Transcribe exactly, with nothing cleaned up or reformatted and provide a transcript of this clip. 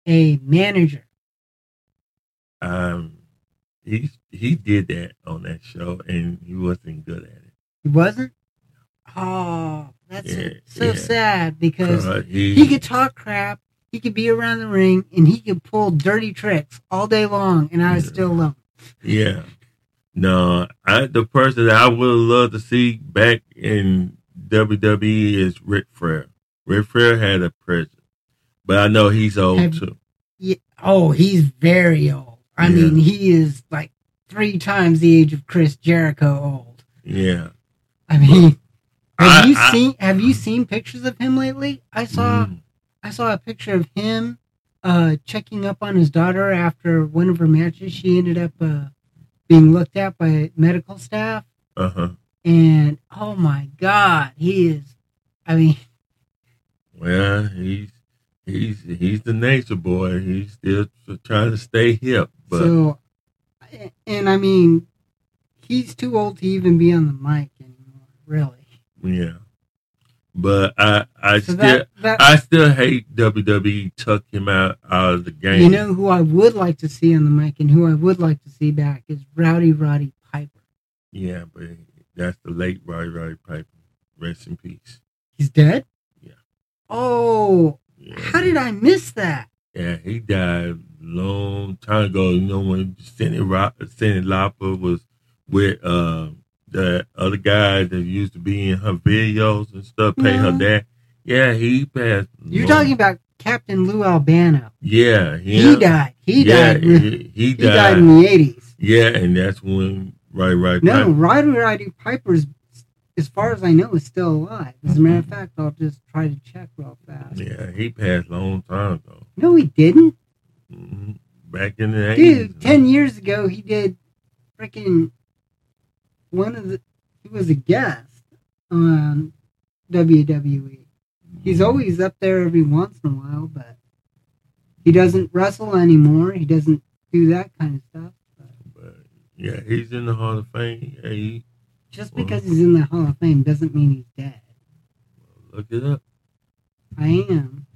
a manager. Um, he he did that on that show, and he wasn't good at it. He wasn't. Oh, that's Yeah, so yeah. sad because Cause he, he could talk crap, he could be around the ring, and he could pull dirty tricks all day long, and I would still love him. Yeah. No, I the person that I would love to see back in W W E is Ric Flair. Ric Flair had a presence, but I know he's old Have- too. Yeah, oh, he's very old. I Yeah. mean, he is like three times the age of Chris Jericho old. Yeah. I mean, have I- you I- seen have you seen pictures of him lately? I saw Mm. I saw a picture of him uh, checking up on his daughter after one of her matches. She ended up uh, being looked at by medical staff, Uh-huh. and oh my God, he is. I mean, Well, he's he's he's the nature boy. He's still trying to stay hip, but so, and I mean, he's too old to even be on the mic anymore. Really. yeah. But I I So still that, that I still hate W W E took him out, out of the game. you know who I would like to see on the mic and who I would like to see back is Rowdy Roddy Piper. Yeah, but that's the late Roddy Roddy Piper. Rest in peace. He's dead? Yeah. Oh, Yeah. how did I miss that? Yeah, he died a long time ago. You know when Cindy Rock, Cindy Lauper was with uh, the other guy that used to be in her videos and stuff, pay her No. dad. Yeah, he passed. You're long- talking about Captain Lou Albano. Yeah, He yeah. died. He yeah, died. He, He, he died. died. in the eighties. Yeah, and that's when right, right. No, Piper- Roddy Roddy Piper's, as far as I know, is still alive. As a matter of fact, I'll just try to check real fast. Yeah, he passed a long time ago. No, he didn't. hmm Back in the eighties. Dude, ten years ago, he did freaking one of the. He was a guest on W W E. He's always up there every once in a while, but he doesn't wrestle anymore. He doesn't do that kind of stuff. But But yeah, he's in the Hall of Fame. Yeah, he, just because he's in the Hall of Fame doesn't mean he's dead. look it up. I am.